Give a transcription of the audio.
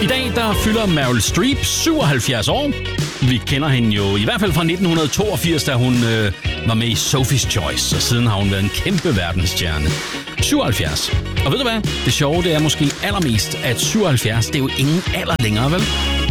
I dag der fylder Meryl Streep 77 år. Vi kender hende jo i hvert fald fra 1982, da hun var med i Sophie's Choice, og siden har hun været en kæmpe verdensstjerne. 77. Og ved du hvad? Det sjove det er måske allermest, at 77, det er jo ingen alder længere, vel?